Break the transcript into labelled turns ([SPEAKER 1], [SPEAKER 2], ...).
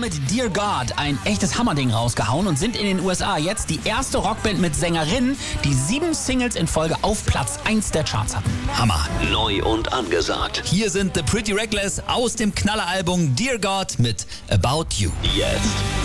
[SPEAKER 1] mit Dear God ein echtes Hammerding rausgehauen und sind in den USA jetzt die erste Rockband mit Sängerinnen, die 7 Singles in Folge auf Platz 1 der Charts hatten.
[SPEAKER 2] Hammer.
[SPEAKER 3] Neu und angesagt.
[SPEAKER 2] Hier sind The Pretty Reckless aus dem Knalleralbum Dear God mit About You.
[SPEAKER 3] Jetzt